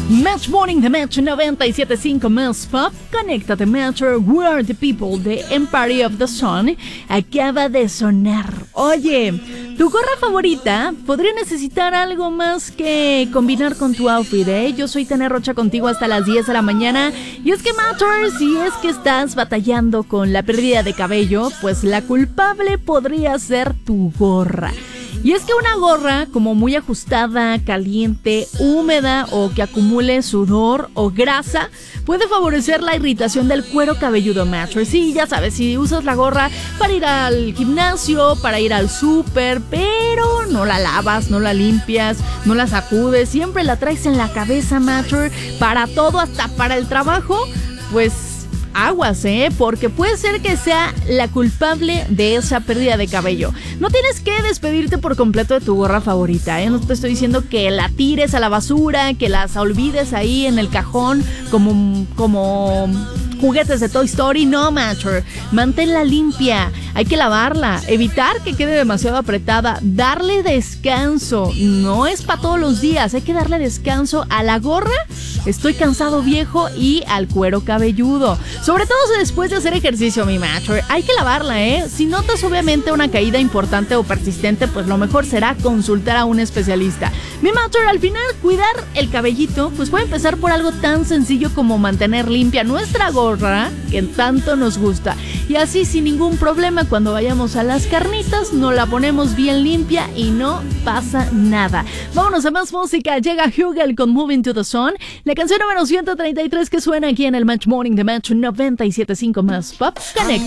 Match Morning de Match 97.5 más Pop. Conéctate Metro, We Are the People de Empire of the Sun acaba de sonar. Oye, tu gorra favorita podría necesitar algo más que combinar con tu outfit, ¿eh? Yo soy Tania Rocha contigo hasta las 10 de la mañana. Y es que Matter, si es que estás batallando con la pérdida de cabello, pues la culpable podría ser tu gorra. Y es que una gorra como muy ajustada, caliente, húmeda o que acumule sudor o grasa puede favorecer la irritación del cuero cabelludo, Mattress. Sí, ya sabes, si usas la gorra para ir al gimnasio, para ir al súper, pero no la lavas, no la limpias, no la sacudes, siempre la traes en la cabeza, Mattress, para todo, hasta para el trabajo, pues aguas, porque puede ser que sea la culpable de esa pérdida de cabello. No tienes que despedirte por completo de tu gorra favorita, No te estoy diciendo que la tires a la basura, que las olvides ahí en el cajón como juguetes de Toy Story. No, Matcher, manténla limpia. Hay que lavarla, evitar que quede demasiado apretada, darle descanso. No es para todos los días, hay que darle descanso a la gorra. Estoy cansado viejo y al cuero cabelludo. Sobre todo después de hacer ejercicio, mi Matcher. Hay que lavarla, Si notas obviamente una caída importante o persistente, pues lo mejor será consultar a un especialista. Mi Matcher, al final, cuidar el cabellito, pues puede empezar por algo tan sencillo como mantener limpia nuestra gorra, que tanto nos gusta. Y así, sin ningún problema, cuando vayamos a las carnitas, nos la ponemos bien limpia y no pasa nada. Vámonos a más música. Llega Hugel con Moving to the Sun. La canción número 133 que suena aquí en el Match Morning de Match 97.5 más Pop. Connect.